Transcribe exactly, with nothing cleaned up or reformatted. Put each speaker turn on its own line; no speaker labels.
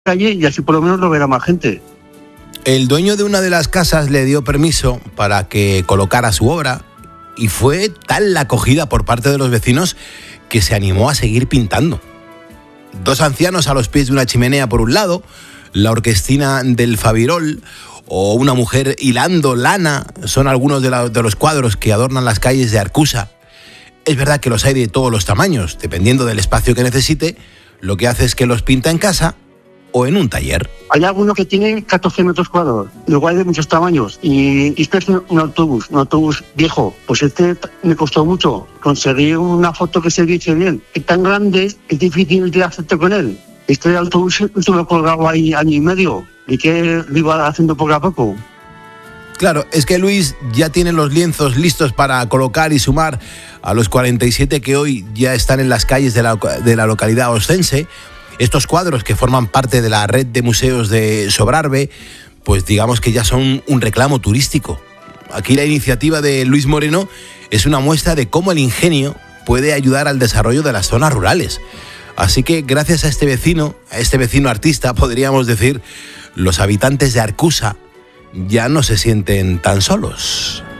calle y así por lo menos lo verá más gente.
El dueño de una de las casas le dio permiso para que colocara su obra y fue tal la acogida por parte de los vecinos que se animó a seguir pintando. Dos ancianos a los pies de una chimenea por un lado, la orquestina del Fabirol o una mujer hilando lana son algunos de, la, de los cuadros que adornan las calles de Arcusa. Es verdad que los hay de todos los tamaños, dependiendo del espacio que necesite, lo que hace es que los pinta en casa o en un taller.
Hay alguno que tiene catorce metros cuadrados, luego hay de muchos tamaños. Y este es un autobús, un autobús viejo. Pues este me costó mucho conseguir una foto que se viese bien. Es tan grande, es difícil de hacerte con él. Este autobús estuve colgado ahí año y medio y que lo iba haciendo poco a poco.
Claro, es que Luis ya tiene los lienzos listos para colocar y sumar a los cuarenta y siete que hoy ya están en las calles de la, de la localidad oscense. Estos cuadros que forman parte de la red de museos de Sobrarbe, pues digamos que ya son un reclamo turístico. Aquí la iniciativa de Luis Moreno es una muestra de cómo el ingenio puede ayudar al desarrollo de las zonas rurales. Así que gracias a este vecino, a este vecino artista, podríamos decir, los habitantes de Arcusa ya no se sienten tan solos.